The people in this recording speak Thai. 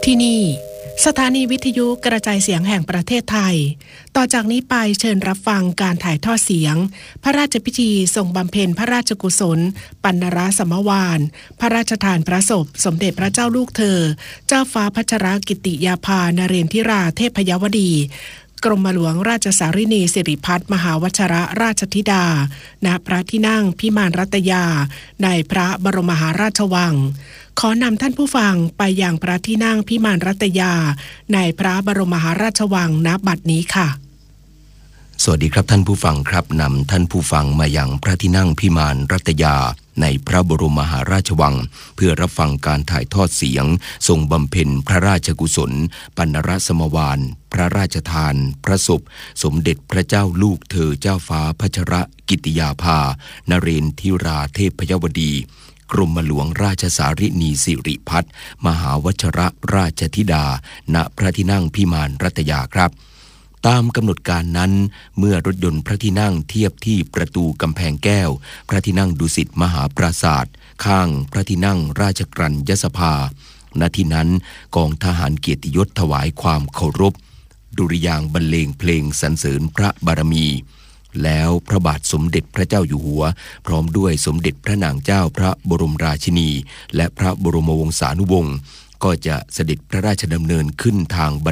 ที่นี่สถานีวิทยุกระจายเสียงแห่งประเทศไทยต่อจากนี้ไปเชิญรับฟังการถ่ายทอดเสียงพระราชพิธีทรงบำเพ็ญพระราชกุศลปัณณรสมวาลพระราชทานพระศพสมเด็จพระเจ้าลูกเธอเจ้าฟ้าพัชรกิติยาภานเรนทิราเทพยวดีกรมหลวงราชสารินีสิริพัฒน์มหาวชรราชธิดาณพระที่นั่งพิมานรัตยาในพระบรมมหาราชวังขอนำท่านผู้ฟังไปยังพระที่นั่งพิมานรัตยาในพระบรมมหาราชวังณบัดนี้ค่ะสวัสดีครับท่านผู้ฟังครับนำท่านผู้ฟังมายังพระที่นั่งพิมานรัตยาในพระบรมมหาราชวังเพื่อรับฟังการถ่ายทอดเสียงทรงบำเพ็ญพระราชกุศลปัณณรสมวาลพระราชทานพระศพสมเด็จพระเจ้าลูกเธอเจ้าฟ้าพัชรกิติยาภานเรนทิราเทพยวดีกรมหลวงราชสารินีสิริพัฒน์มหาวชรราชธิดาณพระที่นั่งพิมานรัตยาครับตามกำหนดการนั้นเมื่อรถยนต์พระที่นั่งเทียบที่ประตูกำแพงแก้วพระที่นั่งดุสิตมหาปราสาทข้างพระที่นั่งราชกรัญยสภาณที่นั้นกองทหารเกียรติยศถวายความเคารพดุริยางค์บรรเลงเพลงสรรเสริญพระบารมีแล้วพระบาทสมเด็จพระเจ้าอยู่หัวพร้อมด้วยสมเด็จพระนางเจ้าพระบรมราชินีและพระบรมวงศานุวงศ์ก็จะเสด็จพระราชดำเนินขึ้นทางบัน